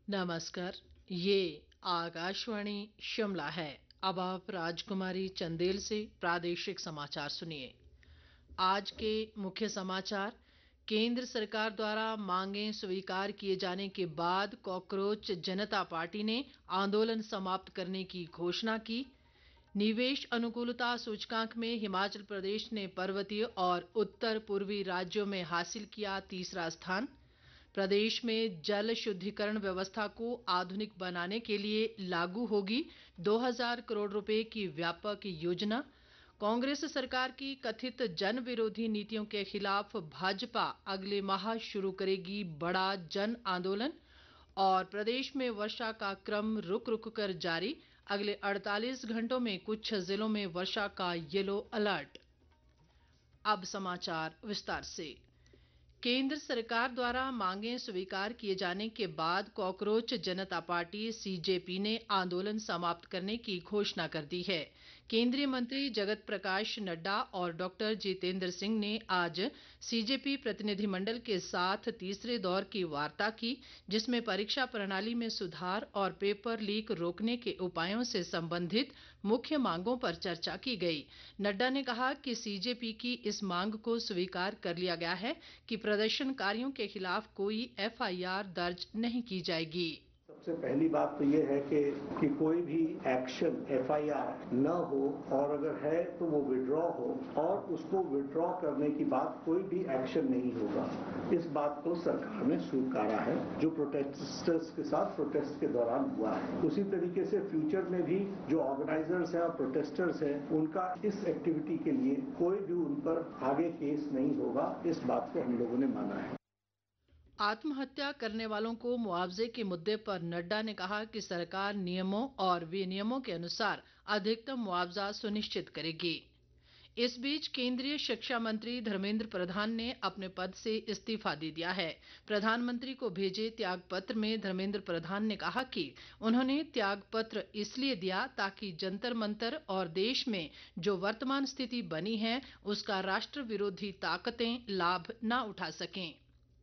नमस्कार। ये आकाशवाणी शिमला है। अब आप राजकुमारी चंदेल से प्रादेशिक समाचार सुनिए। आज के मुख्य समाचार। केंद्र सरकार द्वारा मांगें स्वीकार किए जाने के बाद कॉकरोच जनता पार्टी ने आंदोलन समाप्त करने की घोषणा की। निवेश अनुकूलता सूचकांक में हिमाचल प्रदेश ने पर्वतीय और उत्तर पूर्वी राज्यों में हासिल किया तीसरा स्थान। प्रदेश में जल शुद्धिकरण व्यवस्था को आधुनिक बनाने के लिए लागू होगी 2000 करोड़ रुपए की व्यापक योजना। कांग्रेस सरकार की कथित जन विरोधी नीतियों के खिलाफ भाजपा अगले माह शुरू करेगी बड़ा जन आंदोलन। और प्रदेश में वर्षा का क्रम रुक रुक कर जारी, अगले 48 घंटों में कुछ जिलों में वर्षा का येलो अलर्ट। अब समाचार विस्तार से। केंद्र सरकार द्वारा मांगें स्वीकार किए जाने के बाद कॉकरोच जनता पार्टी सीजेपी ने आंदोलन समाप्त करने की घोषणा कर दी है। केंद्रीय मंत्री जगत प्रकाश नड्डा और डॉक्टर जितेंद्र सिंह ने आज सीजेपी प्रतिनिधिमंडल के साथ तीसरे दौर की वार्ता की, जिसमें परीक्षा प्रणाली में सुधार और पेपर लीक रोकने के उपायों से संबंधित मुख्य मांगों पर चर्चा की गई। नड्डा ने कहा कि सीजेपी की इस मांग को स्वीकार कर लिया गया है कि प्रदर्शनकारियों के खिलाफ कोई एफआईआर दर्ज नहीं की जाएगी। सबसे पहली बात तो ये है कि कोई भी एक्शन एफआईआर न हो, और अगर है तो वो विड्रॉ हो, और उसको विड्रॉ करने की बाद कोई भी एक्शन नहीं होगा। इस बात को सरकार ने स्वीकारा है, जो प्रोटेस्टर्स के साथ प्रोटेस्ट के दौरान हुआ है। उसी तरीके से फ्यूचर में भी जो ऑर्गेनाइजर्स हैं और प्रोटेस्टर्स हैं, उनका इस एक्टिविटी के लिए कोई भी उन पर आगे केस नहीं होगा। इस बात को हम लोगों ने माना है। आत्महत्या करने वालों को मुआवजे के मुद्दे पर नड्डा ने कहा कि सरकार नियमों और विनियमों के अनुसार अधिकतम मुआवजा सुनिश्चित करेगी। इस बीच केंद्रीय शिक्षा मंत्री धर्मेंद्र प्रधान ने अपने पद से इस्तीफा दे दिया है। प्रधानमंत्री को भेजे त्यागपत्र में धर्मेंद्र प्रधान ने कहा कि उन्होंने त्यागपत्र इसलिए दिया ताकि जंतर मंतर और देश में जो वर्तमान स्थिति बनी है उसका राष्ट्र विरोधी ताकतें लाभ न उठा सकें।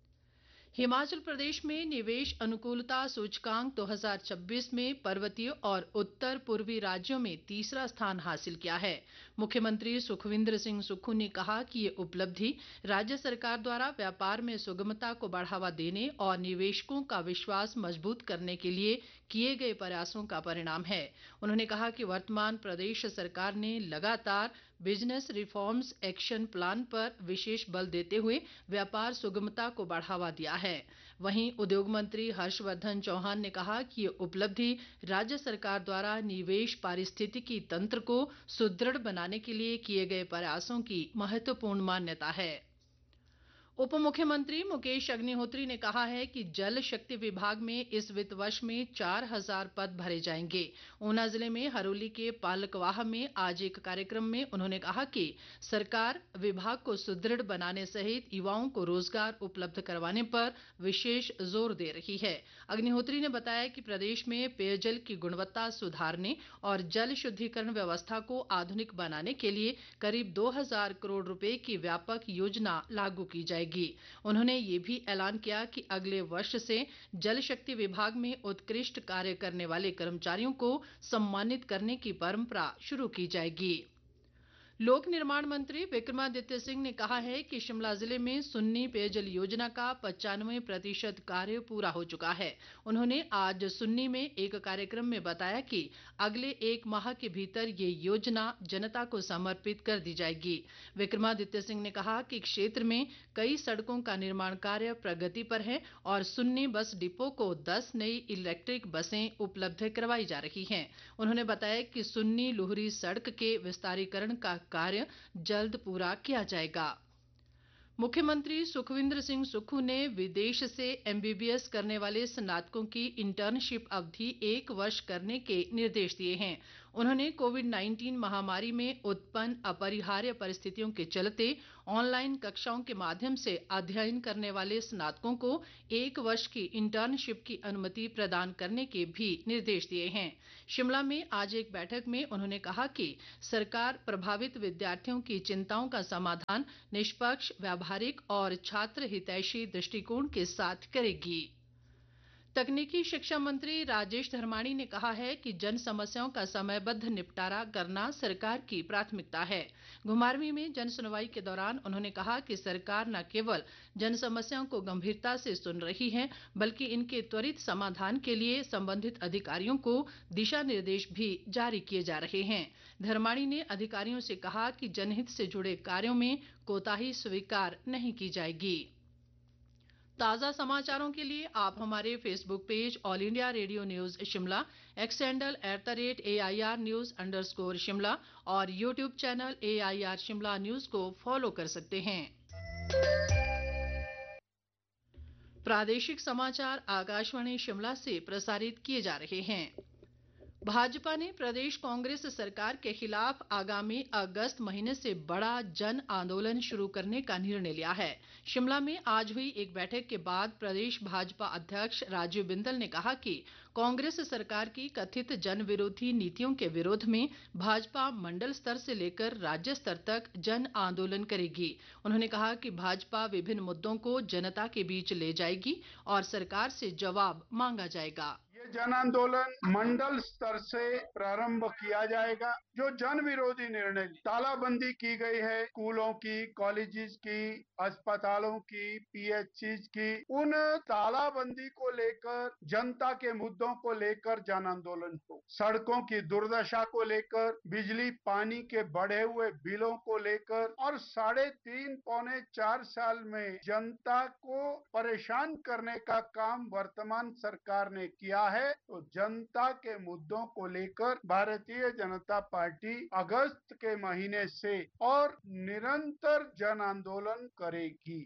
हिमाचल प्रदेश में निवेश अनुकूलता सूचकांक 2026 में पर्वतीय और उत्तर पूर्वी राज्यों में तीसरा स्थान हासिल किया है। मुख्यमंत्री सुखविंदर सिंह सुक्खू ने कहा कि ये उपलब्धि राज्य सरकार द्वारा व्यापार में सुगमता को बढ़ावा देने और निवेशकों का विश्वास मजबूत करने के लिए किए गए प्रयासों का परिणाम है। उन्होंने कहा कि वर्तमान प्रदेश सरकार ने लगातार बिजनेस रिफॉर्म्स एक्शन प्लान पर विशेष बल देते हुए व्यापार सुगमता को बढ़ावा दिया है। वहीं उद्योग मंत्री हर्षवर्धन चौहान ने कहा कि ये उपलब्धि राज्य सरकार द्वारा निवेश पारिस्थितिकी तंत्र को सुदृढ़ बनाने के लिए किए गए प्रयासों की महत्वपूर्ण मान्यता है। उप मुख्यमंत्री मुकेश अग्निहोत्री ने कहा है कि जल शक्ति विभाग में इस वित्त वर्ष में 4000 पद भरे जाएंगे। ऊना जिले में हरोली के पालकवाह में आज एक कार्यक्रम में उन्होंने कहा कि सरकार विभाग को सुदृढ़ बनाने सहित युवाओं को रोजगार उपलब्ध करवाने पर विशेष जोर दे रही है। अग्निहोत्री ने बताया कि प्रदेश में पेयजल की गुणवत्ता सुधारने और जल शुद्धिकरण व्यवस्था को आधुनिक बनाने के लिए करीब 2000 करोड़ रुपए की व्यापक योजना लागू की जाएगी। उन्होंने ये भी ऐलान किया कि अगले वर्ष से जल शक्ति विभाग में उत्कृष्ट कार्य करने वाले कर्मचारियों को सम्मानित करने की परंपरा शुरू की जाएगी। लोक निर्माण मंत्री विक्रमादित्य सिंह ने कहा है कि शिमला जिले में सुन्नी पेयजल योजना का 95% कार्य पूरा हो चुका है। उन्होंने आज सुन्नी में एक कार्यक्रम में बताया कि अगले एक माह के भीतर ये योजना जनता को समर्पित कर दी जाएगी। विक्रमादित्य सिंह ने कहा कि क्षेत्र में कई सड़कों का निर्माण कार्य प्रगति पर है और सुन्नी बस डिपो को 10 नई इलेक्ट्रिक बसें उपलब्ध करवाई जा रही हैं। उन्होंने बताया कि सुन्नी लुहरी सड़क के विस्तारीकरण का कार्य जल्द पूरा किया जाएगा। मुख्यमंत्री सुखविंदर सिंह सुक्खू ने विदेश से एमबीबीएस करने वाले स्नातकों की इंटर्नशिप अवधि 1 वर्ष करने के निर्देश दिए हैं। उन्होंने कोविड-19 महामारी में उत्पन्न अपरिहार्य परिस्थितियों के चलते ऑनलाइन कक्षाओं के माध्यम से अध्ययन करने वाले स्नातकों को 1 वर्ष की इंटर्नशिप की अनुमति प्रदान करने के भी निर्देश दिए हैं। शिमला में आज एक बैठक में उन्होंने कहा कि सरकार प्रभावित विद्यार्थियों की चिंताओं का समाधान निष्पक्ष, व्यावहारिक और छात्र हितैषी दृष्टिकोण के साथ करेगी। तकनीकी शिक्षा मंत्री राजेश धर्माणी ने कहा है कि जन समस्याओं का समयबद्ध निपटारा करना सरकार की प्राथमिकता है। घुमारवीं में जन सुनवाई के दौरान उन्होंने कहा कि सरकार न केवल जन समस्याओं को गंभीरता से सुन रही है, बल्कि इनके त्वरित समाधान के लिए संबंधित अधिकारियों को दिशा निर्देश भी जारी किए जा रहे हैं। धर्माणी ने अधिकारियों से कहा कि जनहित से जुड़े कार्यों में कोताही स्वीकार नहीं की जाएगी। ताज़ा समाचारों के लिए आप हमारे Facebook page all India radio news Shimla, x handle @AIR News_शिमला और YouTube channel AIR Shimla news को फॉलो कर सकते हैं। प्रादेशिक समाचार आकाशवाणी शिमला से प्रसारित किए जा रहे हैं। भाजपा ने प्रदेश कांग्रेस सरकार के खिलाफ आगामी अगस्त महीने से बड़ा जन आंदोलन शुरू करने का निर्णय लिया है। शिमला में आज हुई एक बैठक के बाद प्रदेश भाजपा अध्यक्ष राजीव बिंदल ने कहा कि कांग्रेस सरकार की कथित जन विरोधी नीतियों के विरोध में भाजपा मंडल स्तर से लेकर राज्य स्तर तक जन आंदोलन करेगी। उन्होंने कहा कि भाजपा विभिन्न मुद्दों को जनता के बीच ले जाएगी और सरकार से जवाब मांगा जाएगा। ये जन आंदोलन मंडल स्तर से प्रारंभ किया जाएगा। जो जन विरोधी निर्णय, तालाबंदी की गई है स्कूलों की, कॉलेजेस की, अस्पतालों की, पीएचसी की, उन तालाबंदी को लेकर, जनता के मुद्दों को लेकर जन आंदोलन हो। सड़कों की दुर्दशा को लेकर, बिजली पानी के बढ़े हुए बिलों को लेकर और 3.5 पौने 4 साल में जनता को परेशान करने का काम वर्तमान सरकार ने किया है। तो जनता के मुद्दों को लेकर भारतीय जनता पार्टी अगस्त के महीने से और निरंतर जन आंदोलन करेगी।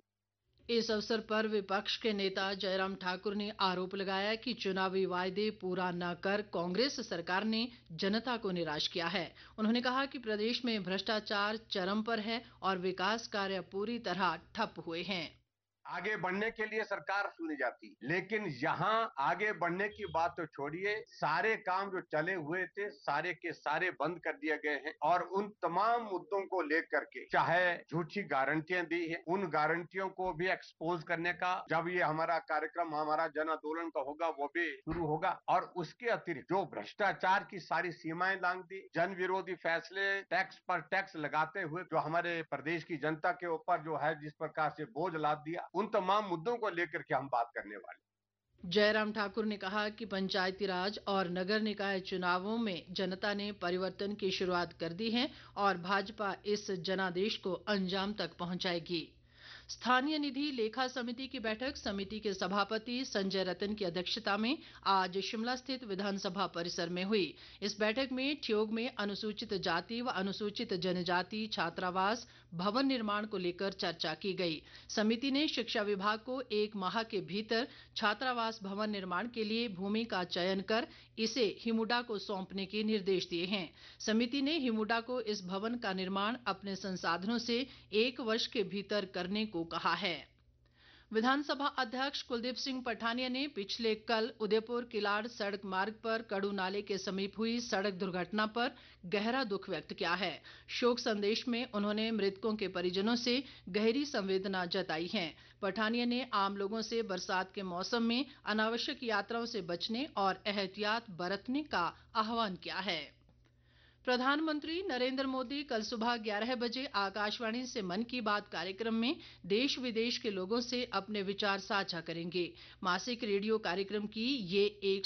इस अवसर पर विपक्ष के नेता जयराम ठाकुर ने आरोप लगाया कि चुनावी वायदे पूरा न कर कांग्रेस सरकार ने जनता को निराश किया है। उन्होंने कहा कि प्रदेश में भ्रष्टाचार चरम पर है और विकास कार्य पूरी तरह ठप हुए हैं। आगे बढ़ने के लिए सरकार चुनी जाती, लेकिन यहाँ आगे बढ़ने की बात तो छोड़िए, सारे काम जो चले हुए थे सारे के सारे बंद कर दिए गए हैं और उन तमाम मुद्दों को लेकर के चाहे झूठी गारंटियां दी है, उन गारंटियों को भी एक्सपोज करने का जब ये हमारा कार्यक्रम, हमारा जन आंदोलन का होगा, वो भी शुरू होगा। और उसके अतिरिक्त जो भ्रष्टाचार की सारी सीमाएं लांघ दी, जन विरोधी फैसले, टैक्स पर टैक्स लगाते हुए जो हमारे प्रदेश की जनता के ऊपर जो है जिस प्रकार से बोझ लाद दिया, उन तमाम मुद्दों को लेकर के हम बात करने वाले। जयराम ठाकुर ने कहा कि पंचायती राज और नगर निकाय चुनावों में जनता ने परिवर्तन की शुरुआत कर दी है और भाजपा इस जनादेश को अंजाम तक पहुंचाएगी। स्थानीय निधि लेखा समिति की बैठक समिति के सभापति संजय रतन की अध्यक्षता में आज शिमला स्थित विधानसभा परिसर में हुई। इस बैठक में ठियोग में अनुसूचित जाति व अनुसूचित जनजाति छात्रावास भवन निर्माण को लेकर चर्चा की गई। समिति ने शिक्षा विभाग को 1 माह के भीतर छात्रावास भवन निर्माण के लिए भूमि का चयन कर इसे हिमुडा को सौंपने के निर्देश दिए हैं। समिति ने हिमुडा को इस भवन का निर्माण अपने संसाधनों से 1 वर्ष के भीतर करने को कहा है। विधानसभा अध्यक्ष कुलदीप सिंह पठानिया ने पिछले कल उदयपुर किलाड़ सड़क मार्ग पर कड़ू नाले के समीप हुई सड़क दुर्घटना पर गहरा दुख व्यक्त किया है। शोक संदेश में उन्होंने मृतकों के परिजनों से गहरी संवेदना जताई है। पठानिया ने आम लोगों से बरसात के मौसम में अनावश्यक यात्राओं से बचने और एहतियात बरतने का आह्वान किया है। प्रधानमंत्री नरेंद्र मोदी कल सुबह 11 बजे आकाशवाणी से मन की बात कार्यक्रम में देश विदेश के लोगों से अपने विचार साझा करेंगे। मासिक रेडियो कार्यक्रम की ये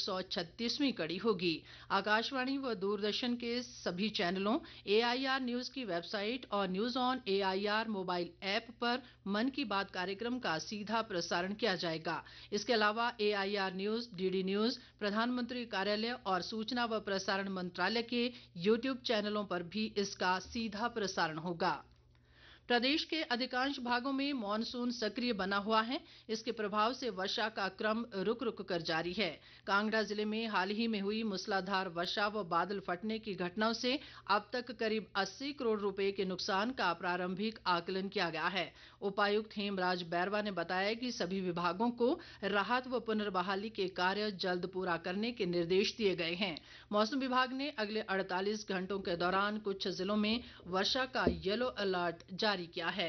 136वीं कड़ी होगी। आकाशवाणी व दूरदर्शन के सभी चैनलों, AIR न्यूज की वेबसाइट और news on AIR mobile app पर मन की बात कार्यक्रम का सीधा प्रसारण किया जाएगा। इसके अलावा AIR न्यूज, DD न्यूज, प्रधानमंत्री कार्यालय और सूचना व प्रसारण मंत्रालय के यूट्यूब चैनलों पर भी इसका सीधा प्रसारण होगा। प्रदेश के अधिकांश भागों में मॉनसून सक्रिय बना हुआ है। इसके प्रभाव से वर्षा का क्रम रुक रुक कर जारी है। कांगड़ा जिले में हाल ही में हुई मूसलाधार वर्षा व बादल फटने की घटनाओं से अब तक करीब 80 करोड़ रुपए के नुकसान का प्रारंभिक आकलन किया गया है। उपायुक्त हेमराज बैरवा ने बताया कि सभी विभागों को राहत व पुनर्बहाली के कार्य जल्द पूरा करने के निर्देश दिए गए हैं। मौसम विभाग ने अगले 48 घंटों के दौरान कुछ जिलों में वर्षा का येलो अलर्ट जारी किया है।